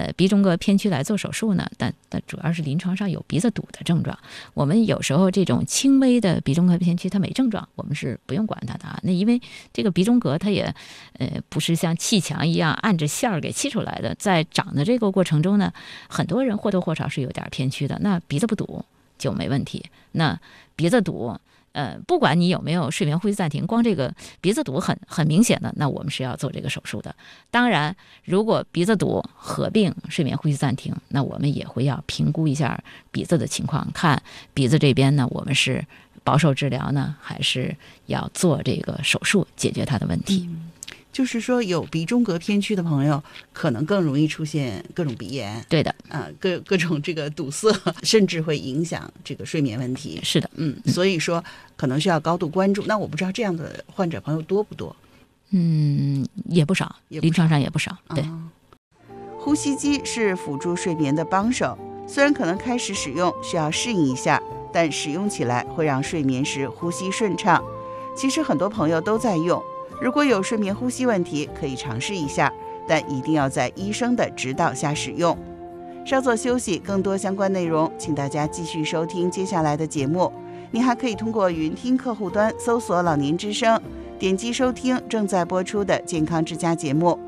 鼻中隔偏曲来做手术呢，但主要是临床上有鼻子堵的症状。我们有时候这种轻微的鼻中隔偏曲它没症状，我们是不用管它的啊。那因为这个鼻中隔它也不是像气墙一样按着线儿给气出来的，在长的这个过程中呢，很多人或多或少是有点偏曲的，那鼻子不堵就没问题。那鼻子堵不管你有没有睡眠呼吸暂停，光这个鼻子堵很明显的，那我们是要做这个手术的。当然，如果鼻子堵合并睡眠呼吸暂停，那我们也会要评估一下鼻子的情况，看鼻子这边呢，我们是保守治疗呢，还是要做这个手术解决它的问题。 就是说有鼻中隔偏曲的朋友可能更容易出现各种鼻炎。 对的， 各种这个堵塞，甚至会影响这个睡眠问题。 是的， 所以说可能需要高度关注。那我不知道这样的患者朋友多不多？ 也不少，临床上也不少。对， 呼吸机是辅助睡眠的帮手，虽然可能开始使用需要适应一下，但使用起来会让睡眠时呼吸顺畅。其实很多朋友都在用。如果有睡眠呼吸问题，可以尝试一下，但一定要在医生的指导下使用。稍作休息，更多相关内容，请大家继续收听接下来的节目。您还可以通过云听客户端搜索老年之声，点击收听正在播出的健康之家节目。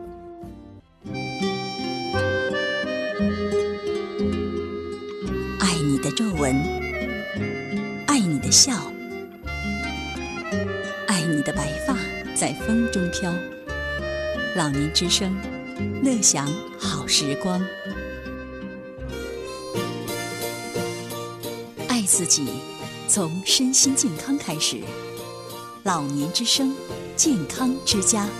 爱你的皱纹，爱你的笑，爱你的白发在风中飘。老年之声，乐享好时光。爱自己，从身心健康开始。老年之声，健康之家。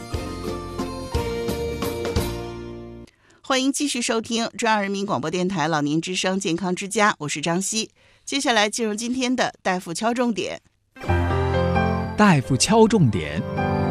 欢迎继续收听中央人民广播电台老年之声健康之家，我是张希。接下来进入今天的大夫敲重点。 大夫敲重点。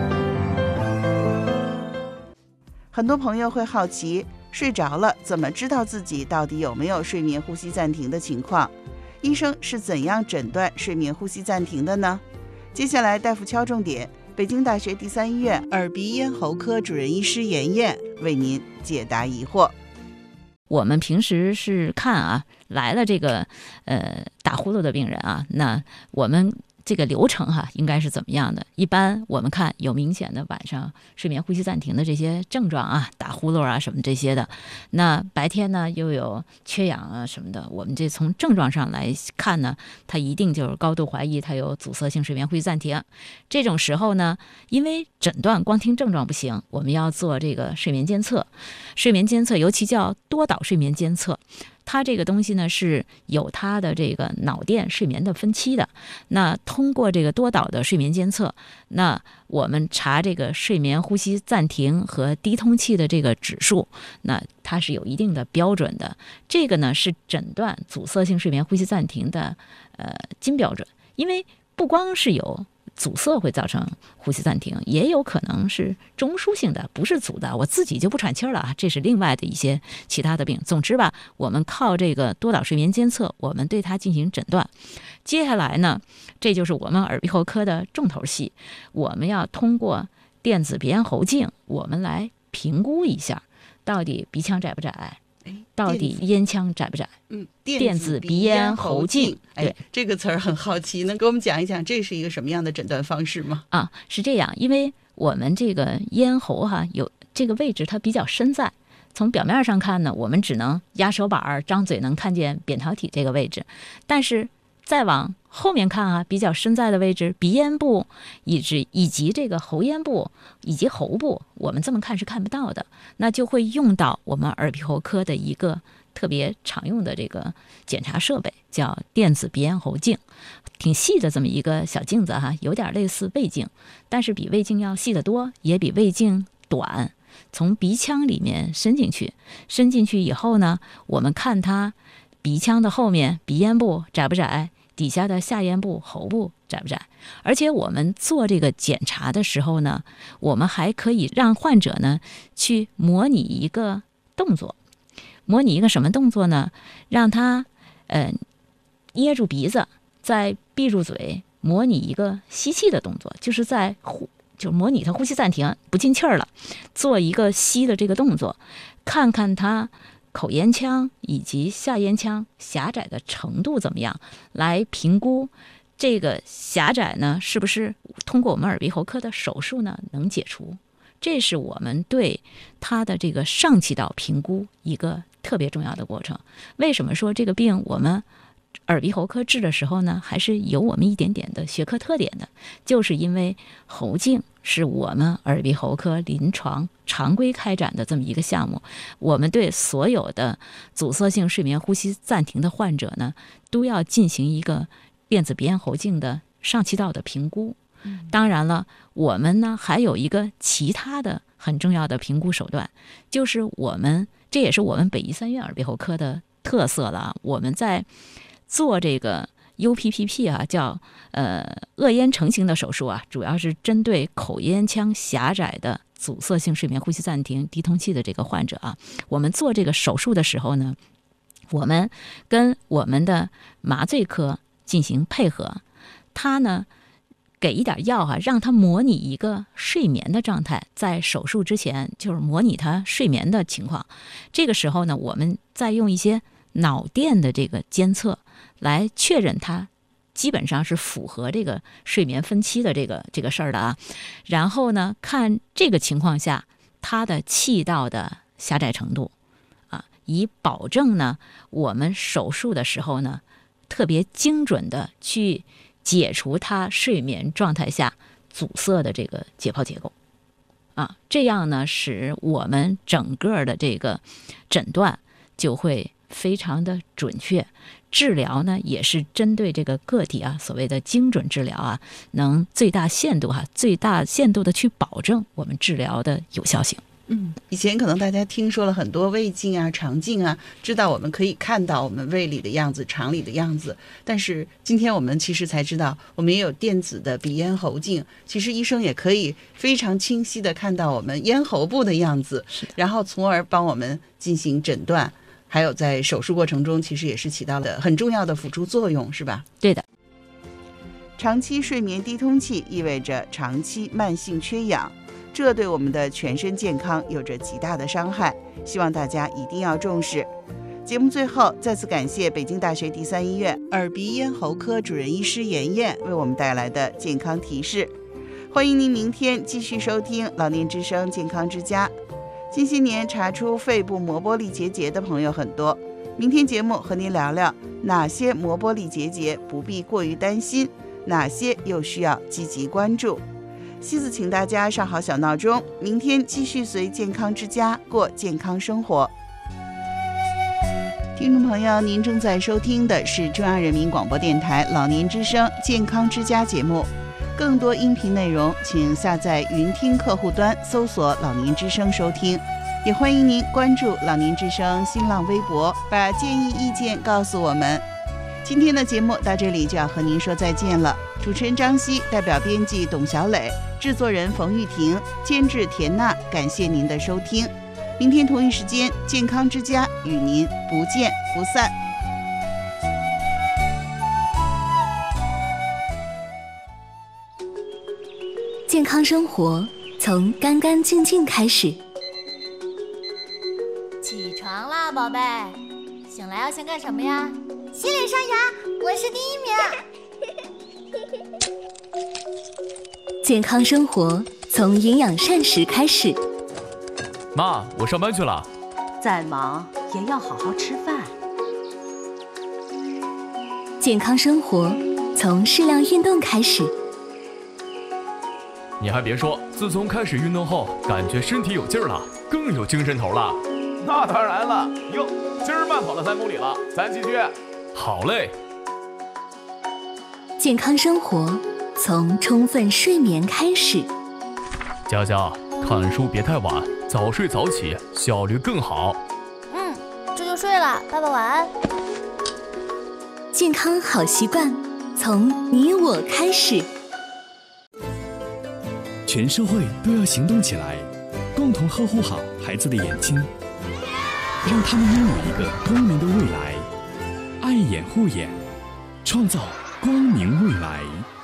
很多朋友会好奇，睡着了怎么知道自己到底有没有睡眠呼吸暂停的情况？医生是怎样诊断睡眠呼吸暂停的呢？接下来大夫敲重点，北京大学第三医院耳鼻咽喉科主任医师妍妍为您解答疑惑。 我们平时是看来了这个打呼噜的病人那我们这个流程应该是怎么样的？一般我们看有明显的晚上睡眠呼吸暂停的这些症状打呼噜什么这些的，那白天呢又有缺氧什么的，我们这从症状上来看呢，他一定就是高度怀疑他有阻塞性睡眠呼吸暂停。这种时候呢，因为诊断光听症状不行，我们要做这个睡眠监测。睡眠监测尤其叫多导睡眠监测，它这个东西呢是有它的这个脑电睡眠的分期的。那通过这个多导的睡眠监测，那我们查这个睡眠呼吸暂停和低通气的这个指数，那它是有一定的标准的。这个呢是诊断阻塞性睡眠呼吸暂停的金标准，因为不光是有阻塞会造成呼吸暂停，也有可能是中枢性的，不是阻的，我自己就不喘气了这是另外的一些其他的病。总之吧，我们靠这个多导睡眠监测，我们对它进行诊断。接下来呢，这就是我们耳鼻喉科的重头戏，我们要通过电子鼻咽喉镜，我们来评估一下到底鼻腔窄不窄，到底咽腔窄不窄。电子鼻咽喉镜，对， 这个词儿很好奇，能给我们讲一讲这是一个什么样的诊断方式吗？ 是这样，因为我们这个咽喉有这个位置它比较深在，从表面上看呢，我们只能压手板张嘴能看见扁桃体这个位置，但是再往后面看比较深在的位置，鼻咽部以及这个喉咽部以及喉部，我们这么看是看不到的，那就会用到我们耳鼻喉科的一个特别常用的这个检查设备，叫电子鼻咽喉镜，挺细的这么一个小镜子有点类似胃镜，但是比胃镜要细得多，也比胃镜短。从鼻腔里面伸进去以后呢，我们看它鼻腔的后面鼻咽部窄不窄，底下的下咽部喉部窄不窄。而且我们做这个检查的时候呢，我们还可以让患者呢去模拟一个动作。模拟一个什么动作呢？让他捏住鼻子，再闭住嘴，模拟一个吸气的动作，就是就模拟他呼吸暂停不进气儿了，做一个吸的这个动作， 看看他口咽腔以及下咽腔狭窄的程度怎么样，来评估这个狭窄呢是不是通过我们耳鼻喉科的手术呢能解除。这是我们对他的这个上气道评估一个特别重要的过程。为什么说这个病我们耳鼻喉科治的时候呢，还是有我们一点点的学科特点的，就是因为喉镜是我们耳鼻喉科临床常规开展的这么一个项目。我们对所有的阻塞性睡眠呼吸暂停的患者呢，都要进行一个电子鼻咽喉镜的上气道的评估。当然了，我们呢还有一个其他的很重要的评估手段，就是这也是我们北医三院耳鼻喉科的特色了。我们在做这个 UPPP 啊，叫腭咽成型的手术啊，主要是针对口咽腔狭窄的阻塞性睡眠呼吸暂停低通气的这个患者啊。我们做这个手术的时候呢，我们跟我们的麻醉科进行配合，他呢给一点药让他模拟一个睡眠的状态，在手术之前就是模拟他睡眠的情况。这个时候呢，我们再用一些脑电的这个监测来确认他基本上是符合这个睡眠分期的这个事儿的啊。然后呢，看这个情况下他的气道的狭窄程度啊，以保证呢我们手术的时候呢特别精准的去解除他睡眠状态下阻塞的这个解剖结构啊，这样呢使我们整个的这个诊断就会非常的准确，治疗呢也是针对这个个体啊，所谓的精准治疗啊，能最大限度的去保证我们治疗的有效性。 以前可能大家听说了很多胃镜啊、肠镜啊，知道我们可以看到我们胃里的样子、肠里的样子，但是今天我们其实才知道，我们也有电子的鼻咽喉镜，其实医生也可以非常清晰的看到我们咽喉部的样子，然后从而帮我们进行诊断，还有在手术过程中其实也是起到了很重要的辅助作用，是吧？ 对的。 长期睡眠低通气意味着长期慢性缺氧，这对我们的全身健康有着极大的伤害，希望大家一定要重视。节目最后再次感谢北京大学第三医院耳鼻咽喉科主任医师妍妍为我们带来的健康提示。欢迎您明天继续收听老年之声健康之家。近些年查出肺部膜玻璃结节的朋友很多，明天节目和您聊聊哪些膜玻璃结节不必过于担心，哪些又需要积极关注。西子请大家上好小闹钟，明天继续随健康之家过健康生活。听众朋友，您正在收听的是中央人民广播电台老年之声健康之家节目，更多音频内容请下载云听客户端搜索老年之声收听，也欢迎您关注老年之声新浪微博，把建议意见告诉我们。今天的节目到这里就要和您说再见了，主持人张希代表编辑董小磊，制作人冯玉婷，监制田娜，感谢您的收听。明天同一时间健康之家与您不见不散。 健康生活从干干净净开始。 起床啦，宝贝！醒来要先干什么呀？洗脸刷牙，我是第1名。 健康生活从营养膳食开始。 妈，我上班去了。 再忙也要好好吃饭。 健康生活从适量运动开始。 你还别说，自从开始运动后，感觉身体有劲儿了，更有精神头了。 那当然了，哟，今儿慢跑了3公里了，咱继续。 好嘞。 健康生活从充分睡眠开始。 佳佳，看书别太晚，早睡早起，效率更好。 这就睡了，爸爸晚安。 健康好习惯从你我开始。 全社会都要行动起来，共同呵护好孩子的眼睛，让他们拥有一个光明的未来。爱眼护眼，创造光明未来。